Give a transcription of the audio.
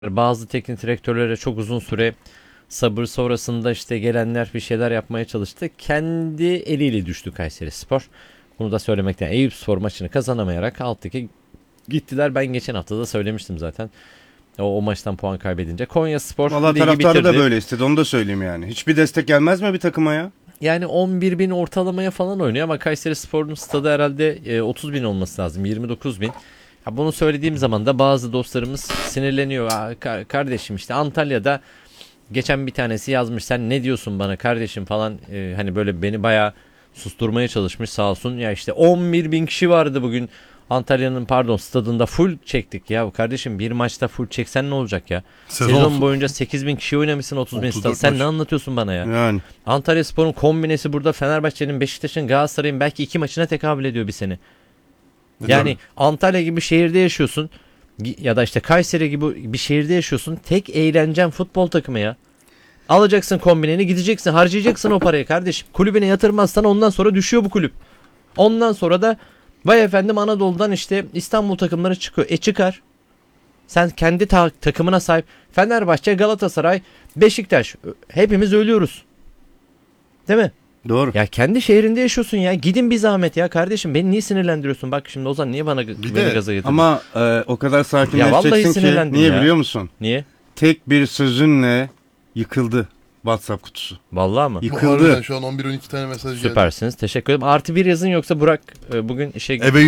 Bazı teknik direktörlere çok uzun süre sabır, sonrasında işte gelenler bir şeyler yapmaya çalıştı. Kendi eliyle düştü Kayserispor. Bunu da söylemekten, Eyüpspor maçını kazanamayarak alttaki gittiler. Ben geçen hafta da söylemiştim zaten. O maçtan puan kaybedince Konyaspor Valla ligi taraftarı da bitirdi. böyle istedi, onu da söyleyeyim yani. Hiçbir destek gelmez mi bir takıma ya? Yani 11 bin ortalamaya falan oynuyor ama Kayserispor'un stadı herhalde 30 bin olması lazım, 29 bin. Ya bunu söylediğim zaman da bazı dostlarımız sinirleniyor. Kardeşim işte Antalya'da geçen bir tanesi yazmış, sen ne diyorsun bana kardeşim falan, hani böyle beni bayağı susturmaya çalışmış sağ olsun. Ya işte 11 bin kişi vardı bugün Antalya'nın stadında, full çektik. Ya kardeşim, bir maçta full çeksen ne olacak ya? Sezon boyunca 8 bin kişi oynamışsın, 30 bin stat. Sen ne anlatıyorsun bana ya? Yani. Antalyaspor'un kombinesi burada Fenerbahçe'nin, Beşiktaş'ın, Galatasaray'ın belki 2 maçına tekabül ediyor bir sene. Yani Antalya gibi şehirde yaşıyorsun ya da işte Kayseri gibi bir şehirde yaşıyorsun. Tek eğlencen futbol takımı ya. Alacaksın kombineni, gideceksin, harcayacaksın o parayı kardeşim. Kulübüne yatırmazsan ondan sonra düşüyor bu kulüp. Ondan sonra da vay efendim Anadolu'dan işte İstanbul takımları çıkıyor. Çıkar. Sen kendi takımına sahip. Fenerbahçe, Galatasaray, Beşiktaş. Hepimiz ölüyoruz. Değil mi? Doğru. Ya kendi şehrinde yaşıyorsun ya. Gidin bir zahmet ya kardeşim. Beni niye sinirlendiriyorsun? Bak şimdi Ozan niye beni gaza getirdin? Ama o kadar Ya vallahi sakinleşeceksin ki. sinirlendim Niye ya. biliyor musun? Niye? Tek bir sözünle yıkıldı WhatsApp kutusu. Vallahi mı? Yıkıldı. Şu an 11-12 tane mesaj geldi. Süpersiniz. Teşekkür ederim. +1 yazın, yoksa Burak bugün işe Ebe